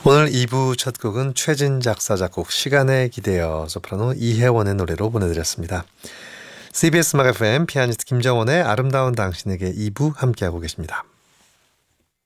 오늘 2부 첫 곡은 최진 작사 작곡 시간에 기대어 소프라노 이혜원의 노래로 보내드렸습니다. CBS 음악 FM 피아니스트 김정원의 아름다운 당신에게 2부 함께하고 계십니다.